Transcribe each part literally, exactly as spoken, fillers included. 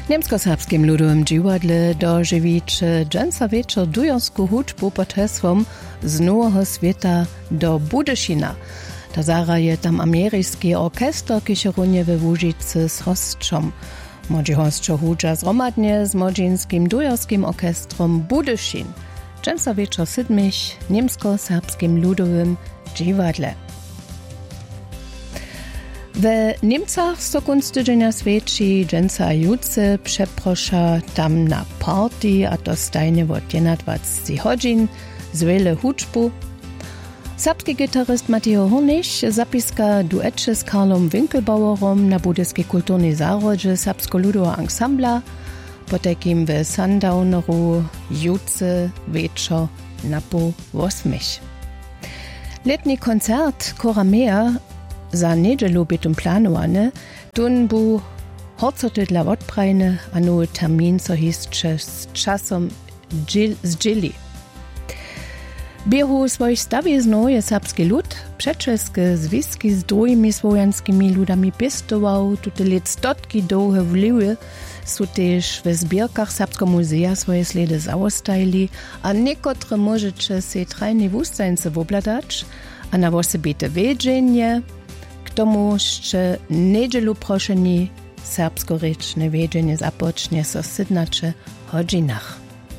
Niemsko-serbskim ludowym dziwadle dożywić dżęca wieczor dujorsku hudźbu pod hesłom z Nowego Świata do Budyšina. Ta zara je tam ameryjski orkester, kiż runie we Łużycy z hostrzom. Modzi hostczo hudża zromadnie z modzinskim dujorskim orkestrom Budyšin. Dżęca wieczor sydmiś niemsko-serbskim ludowym dziwadle. We Niemcach so kunst tydzienia świeci dżęca juce przeprosza tam na party, a to stajnie od dwadzieścia godzin z wiele hudźbu. Serbski gitarist Mateo Hornisch zapiska duetche z Karlom Winkelbauerom na budyskiej kulturnej zarodźe serbsko-ludowa ansambla, potekim w Sundowneru juce wieczor na po osmich. Letni koncert Koramea za niedzielu bytum planowane, tun bu horcoty dla odprajne, a nowy termin co hisće z časom zdzili. Bieru swoich stawiznów je serbski lud, przeczeskie związki z drugimi słowiańskimi ludami pistował, tute let stotki dłuhe wliwy, są też w zbierkach Serbskiego Muzea swoje sledy zaostajli, a niekotre możecie se trajni wustajnce wobladać, a na osobite wiedzienie, k tomu jeszcze niedzielu proszeni serbsko-rečne wiedzienie zapocznie so sydnacze hodzinach.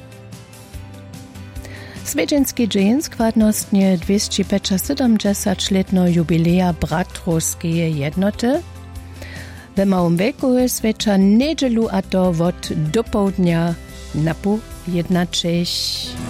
Svedženski dzień składnostnie dwieście siedemdziesiąt-letno jubileja Bratrowskie jednoty. We małym wieku swecza niedzielu, a to od do południa na pół jedna cześć.